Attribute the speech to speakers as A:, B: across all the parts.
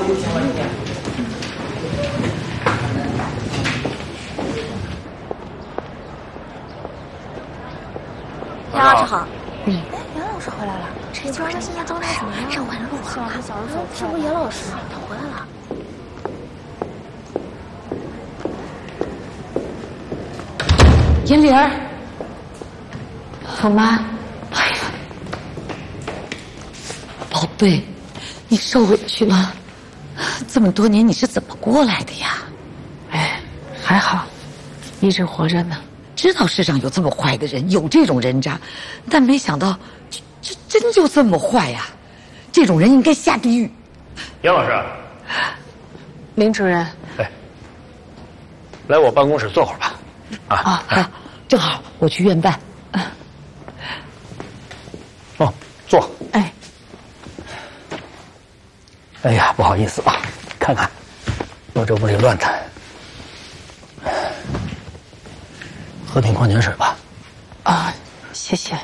A: 杨老师好。
B: 哎，杨老师回来了。这家他现在状态怎么样？
A: 上回来录好了。
B: 是不是杨老师？
A: 他回来了。
C: 银玲儿，好吗？哎呀，宝贝，你受委屈了。这么多年你是怎么过来的呀？
D: 哎，还好，一直活着呢。
C: 知道世上有这么坏的人，有这种人渣，但没想到，这真就这么坏呀！这种人应该下地狱。
E: 杨老师，
D: 林主任，
E: 哎，来我办公室坐会儿吧。
C: 啊，正好我去院办。
E: 哦，坐。
D: 哎，
E: 哎呀，不好意思啊，看看，我这屋里乱的。喝瓶矿泉水吧。
D: 啊，谢谢。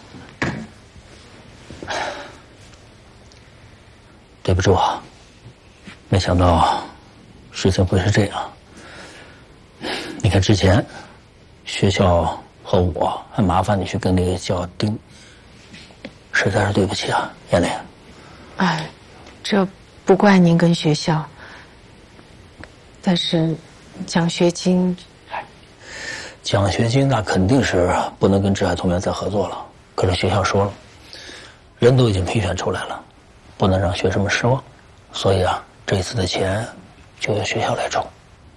E: 对不住啊，没想到事情会是这样。你看之前学校和我还麻烦你去跟那个叫丁，实在是对不起啊，燕玲。
D: 哎，这不怪您跟学校，但是奖学金。
E: 奖学金那肯定是不能跟志海同源再合作了，可是学校说了，人都已经评选出来了，不能让学生们失望，所以啊，这一次的钱就由学校来出。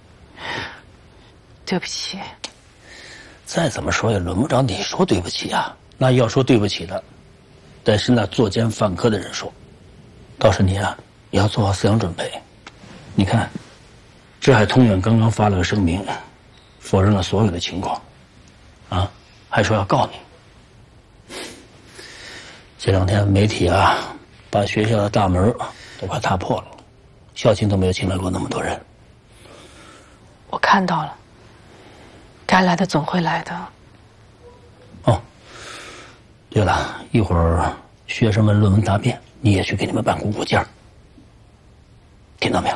D: 对不起。
E: 再怎么说也轮不着你说对不起啊，那要说对不起的，得是那作奸犯科的人说。倒是你啊，也要做好思想准备。你看，志海通远刚刚发了个声明，否认了所有的情况，啊，还说要告你。这两天媒体啊，把学校的大门都快踏破了，校庆都没有请来过那么多人。
D: 我看到了，该来的总会来的。
E: 哦，对了，一会儿学生们论文答辩，你也去给你们办鼓鼓劲儿，听到没有？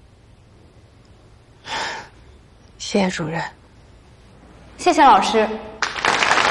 D: 谢谢主任。
A: 谢谢老师。